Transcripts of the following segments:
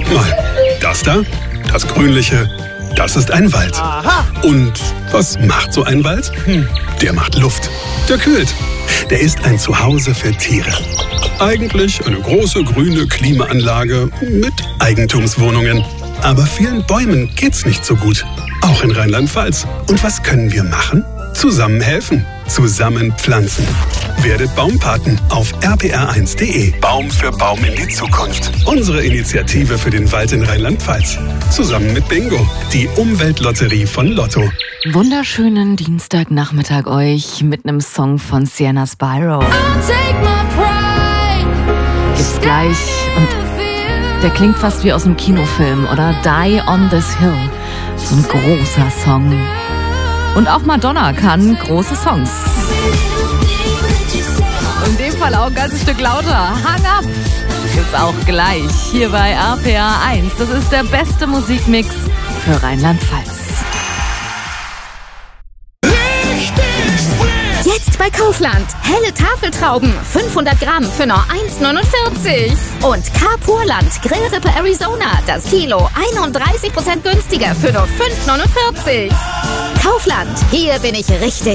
mal. Das da, das Grünliche, das ist ein Wald. Aha. Und was macht so ein Wald? Der macht Luft. Der kühlt. Der ist ein Zuhause für Tiere. Eigentlich eine große grüne Klimaanlage mit Eigentumswohnungen. Aber vielen Bäumen geht's nicht so gut. Auch in Rheinland-Pfalz. Und was können wir machen? Zusammen helfen. Zusammen pflanzen. Werdet Baumpaten auf rpr1.de. Baum für Baum in die Zukunft. Unsere Initiative für den Wald in Rheinland-Pfalz. Zusammen mit Bingo, die Umweltlotterie von Lotto. Wunderschönen Dienstagnachmittag euch mit einem Song von Sienna Spyro. Gibt's gleich. Und der klingt fast wie aus einem Kinofilm, oder? Die on this Hill. So ein großer Song. Und auch Madonna kann große Songs. In dem Fall auch ein ganzes Stück lauter. Hang up! Gibt's auch gleich hier bei RPR1. Das ist der beste Musikmix für Rheinland-Pfalz. Jetzt bei Kaufland. Helle Tafeltrauben. 500 Gramm für nur 1,49. Und Carpurland Grillrippe Arizona. Das Kilo 31% günstiger für nur 5,49. Kaufland. Hier bin ich richtig.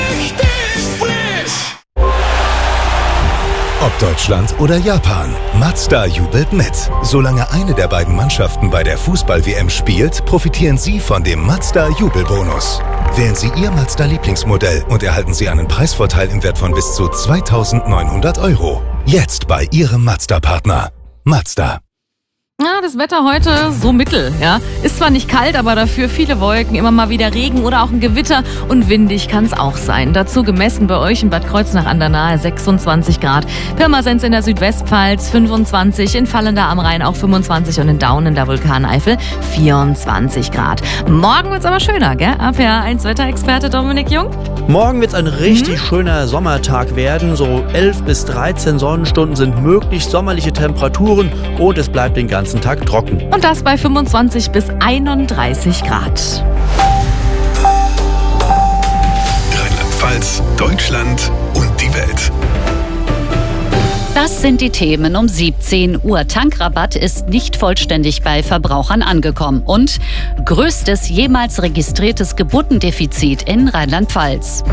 Ob Deutschland oder Japan, Mazda jubelt mit. Solange eine der beiden Mannschaften bei der Fußball-WM spielt, profitieren Sie von dem Mazda-Jubelbonus. Wählen Sie Ihr Mazda-Lieblingsmodell und erhalten Sie einen Preisvorteil im Wert von bis zu 2.900 €. Jetzt bei Ihrem Mazda-Partner. Mazda. Ja, das Wetter heute so mittel, ja. Ist zwar nicht kalt, aber dafür viele Wolken, immer mal wieder Regen oder auch ein Gewitter und windig kann es auch sein. Dazu gemessen bei euch in Bad Kreuznach an der Nahe 26 Grad. Pirmasens in der Südwestpfalz 25, in Vallendar am Rhein auch 25 und in Daun in der Vulkaneifel 24 Grad. Morgen wird's aber schöner, gell? RPR1 Wetterexperte Dominik Jung. Morgen wird es ein richtig schöner Sommertag werden. So 11 bis 13 Sonnenstunden sind möglich, sommerliche Temperaturen und es bleibt den ganzen Tag trocken. Und das bei 25 bis 31 Grad. Rheinland-Pfalz, Deutschland und die Welt. Das sind die Themen um 17 Uhr. Tankrabatt ist nicht vollständig bei Verbrauchern angekommen. Und größtes jemals registriertes Geburtendefizit in Rheinland-Pfalz.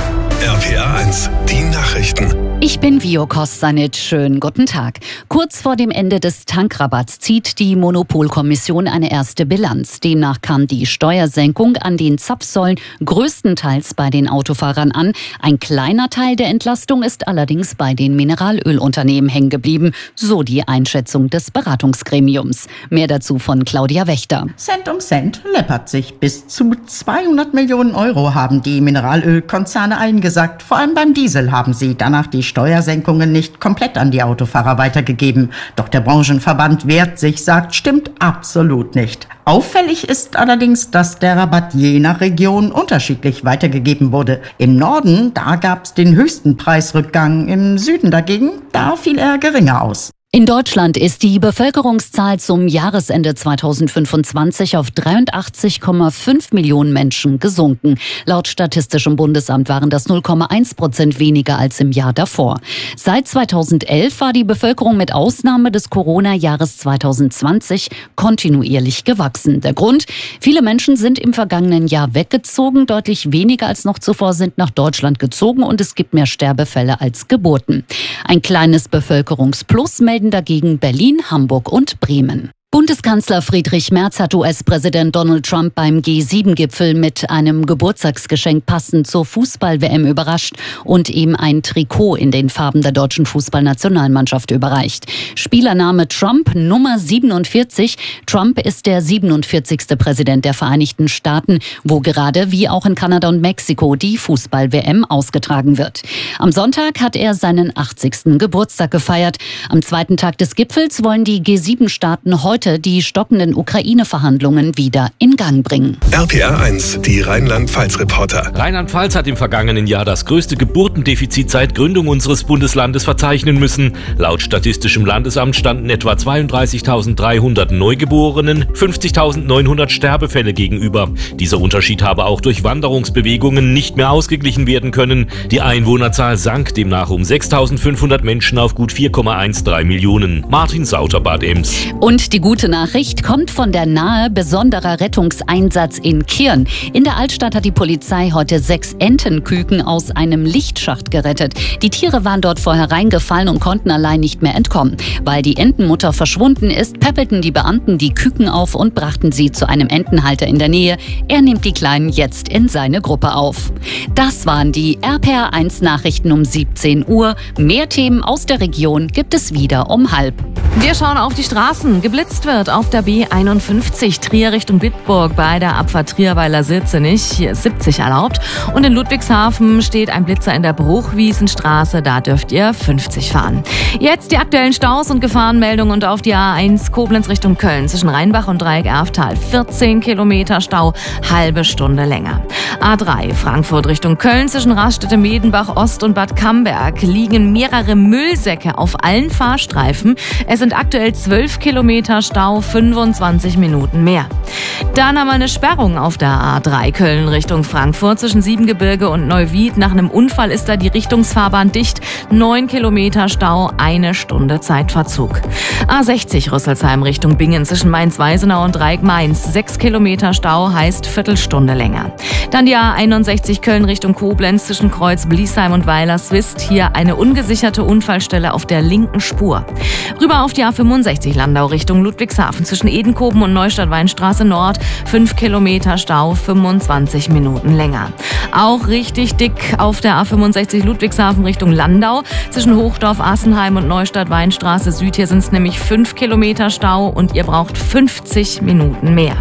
RPR1, die Nachrichten. Ich bin Vio Kostanic. Schönen guten Tag. Kurz vor dem Ende des Tankrabatts zieht die Monopolkommission eine erste Bilanz. Demnach kam die Steuersenkung an den Zapfsäulen größtenteils bei den Autofahrern an. Ein kleiner Teil der Entlastung ist allerdings bei den Mineralölunternehmen hängen geblieben, so die Einschätzung des Beratungsgremiums. Mehr dazu von Claudia Wächter. Cent um Cent läppert sich. Bis zu 200 Millionen € haben die Mineralölkonzerne eingesackt. Vor allem beim Diesel haben sie danach die Steuersenkungen nicht komplett an die Autofahrer weitergegeben. Doch der Branchenverband wehrt sich, sagt, stimmt absolut nicht. Auffällig ist allerdings, dass der Rabatt je nach Region unterschiedlich weitergegeben wurde. Im Norden, da gab es den höchsten Preisrückgang. Im Süden dagegen, da fiel er geringer aus. In Deutschland ist die Bevölkerungszahl zum Jahresende 2025 auf 83,5 Millionen Menschen gesunken. Laut Statistischem Bundesamt waren das 0,1% weniger als im Jahr davor. Seit 2011 war die Bevölkerung mit Ausnahme des Corona-Jahres 2020 kontinuierlich gewachsen. Der Grund? Viele Menschen sind im vergangenen Jahr weggezogen. Deutlich weniger als noch zuvor sind nach Deutschland gezogen und es gibt mehr Sterbefälle als Geburten. Ein kleines Bevölkerungsplus melden dagegen Berlin, Hamburg und Bremen. Bundeskanzler Friedrich Merz hat US-Präsident Donald Trump beim G7-Gipfel mit einem Geburtstagsgeschenk passend zur Fußball-WM überrascht und ihm ein Trikot in den Farben der deutschen Fußballnationalmannschaft überreicht. Spielername Trump, Nummer 47. Trump ist der 47. Präsident der Vereinigten Staaten, wo gerade wie auch in Kanada und Mexiko die Fußball-WM ausgetragen wird. Am Sonntag hat er seinen 80. Geburtstag gefeiert. Am zweiten Tag des Gipfels wollen die G7-Staaten heute die stockenden Ukraine-Verhandlungen wieder in Gang bringen. RPR1, die Rheinland-Pfalz-Reporter. Rheinland-Pfalz hat im vergangenen Jahr das größte Geburtendefizit seit Gründung unseres Bundeslandes verzeichnen müssen. Laut Statistischem Landesamt standen etwa 32.300 Neugeborenen 50.900 Sterbefälle gegenüber. Dieser Unterschied habe auch durch Wanderungsbewegungen nicht mehr ausgeglichen werden können. Die Einwohnerzahl sank demnach um 6.500 Menschen auf gut 4,13 Millionen. Martin Sauter, Bad Ems. Und die gute Gute Nachricht kommt von der Nahe, besonderer Rettungseinsatz in Kirn. In der Altstadt hat die Polizei heute 6 Entenküken aus einem Lichtschacht gerettet. Die Tiere waren dort vorher reingefallen und konnten allein nicht mehr entkommen. Weil die Entenmutter verschwunden ist, päppelten die Beamten die Küken auf und brachten sie zu einem Entenhalter in der Nähe. Er nimmt die Kleinen jetzt in seine Gruppe auf. Das waren die RPR1 Nachrichten um 17 Uhr. Mehr Themen aus der Region gibt es wieder um 12:30. Wir schauen auf die Straßen. Geblitzt wird auf der B51 Trier Richtung Bitburg bei der Abfahrt Trierweiler-Sirzenich. Hier ist 70 erlaubt. Und in Ludwigshafen steht ein Blitzer in der Bruchwiesenstraße. Da dürft ihr 50 fahren. Jetzt die aktuellen Staus und Gefahrenmeldungen und auf die A1 Koblenz Richtung Köln zwischen Rheinbach und Dreieck-Erftal. 14 Kilometer Stau, halbe Stunde länger. A3 Frankfurt Richtung Köln zwischen Raststätte Medenbach Ost und Bad Camberg liegen mehrere Müllsäcke auf allen Fahrstreifen. Es sind aktuell 12 Kilometer Stau, 25 Minuten mehr. Dann haben wir eine Sperrung auf der A3 Köln Richtung Frankfurt zwischen Siebengebirge und Neuwied. Nach einem Unfall ist da die Richtungsfahrbahn dicht. 9 Kilometer Stau, 1 Stunde Zeitverzug. A60 Rüsselsheim Richtung Bingen zwischen Mainz-Weisenau und Dreieck-Mainz. 6 Kilometer Stau heißt Viertelstunde länger. Dann die A61 Köln Richtung Koblenz zwischen Kreuz-Bliesheim und Weiler-Swist. Hier eine ungesicherte Unfallstelle auf der linken Spur. Rüber auf die A65 Landau Richtung Ludwigshafen zwischen Edenkoben und Neustadt-Weinstraße Nord. 5 Kilometer Stau, 25 Minuten länger. Auch richtig dick auf der A65 Ludwigshafen Richtung Landau zwischen Hochdorf, Assenheim und Neustadt-Weinstraße Süd. Hier sind es nämlich 5 Kilometer Stau und ihr braucht 50 Minuten mehr.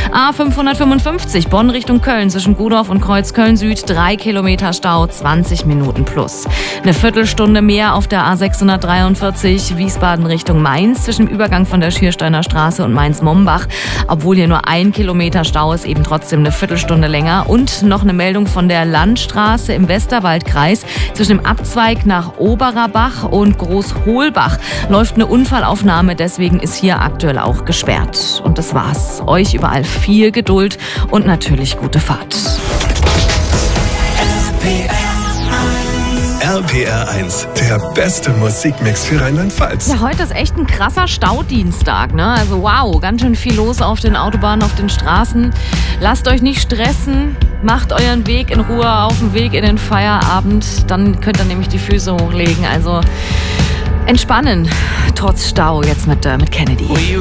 A555 Bonn Richtung Köln zwischen Gudorf und Kreuzköln Süd. 3 Kilometer Stau, 20 Minuten plus. Eine Viertelstunde mehr auf der A643 Wiesbaden Richtung Mainz zwischen dem Übergang von der Schiersteiner Straße und Mainz-Mombach. Obwohl hier nur 1 Kilometer Stau ist, eben trotzdem eine Viertelstunde länger. Und noch eine Meldung von der Landstraße im Westerwaldkreis zwischen dem Abzweig nach Oberabach und Großholbach läuft eine Unfallaufnahme. Deswegen ist hier aktuell auch gesperrt. Und das war's. Euch überall viel Geduld und natürlich gute Fahrt. RPR1, der beste Musikmix für Rheinland-Pfalz. Ja, heute ist echt ein krasser Staudienstag, ne? Also wow, ganz schön viel los auf den Autobahnen, auf den Straßen. Lasst euch nicht stressen, macht euren Weg in Ruhe auf dem Weg in den Feierabend. Dann könnt ihr nämlich die Füße hochlegen. Also entspannen, trotz Stau jetzt mit Kennedy.